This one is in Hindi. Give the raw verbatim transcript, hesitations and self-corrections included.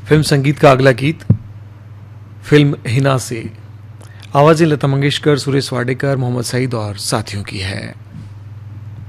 फिल्म संगीत का अगला गीत फिल्म हिना से, आवाज़ें लता मंगेशकर, सुरेश वाडेकर, मोहम्मद सईद और साथियों की है।